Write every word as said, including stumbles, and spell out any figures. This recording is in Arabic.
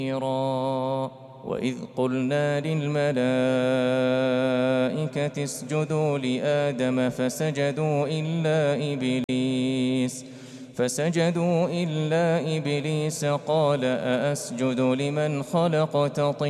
وإذ قلنا للملائكة اسجدوا لآدم فسجدوا إلا إبليس فسجدوا إلا إبليس قال أأسجد لمن خلقت طينا